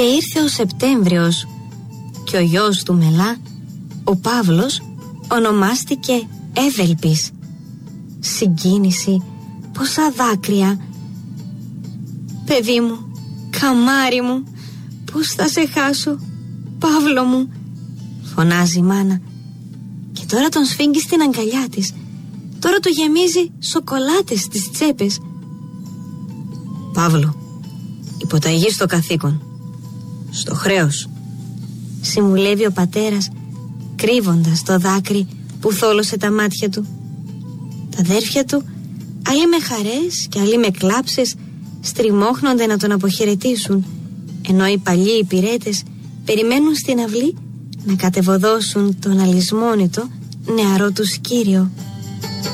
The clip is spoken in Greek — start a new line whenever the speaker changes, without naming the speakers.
Και ήρθε ο Σεπτέμβριος και ο γιος του Μελά, ο Παύλος, ονομάστηκε Εύελπης. Συγκίνηση, πόσα δάκρυα. Παιδί μου, καμάρι μου, πώς θα σε χάσω, Παύλο μου, φωνάζει η μάνα. Και τώρα τον σφίγγει στην αγκαλιά της. Τώρα του γεμίζει σοκολάτες στις τσέπες. Παύλο, υποταγή στο καθήκον, στο χρέος, συμβουλεύει ο πατέρας, κρύβοντας το δάκρυ που θόλωσε τα μάτια του. Τα αδέρφια του, άλλοι με χαρές και άλλοι με κλάψεις, στριμώχνονται να τον αποχαιρετήσουν, ενώ οι παλιοί υπηρέτες περιμένουν στην αυλή να κατεβοδώσουν τον αλυσμόνητο νεαρό τους κύριο.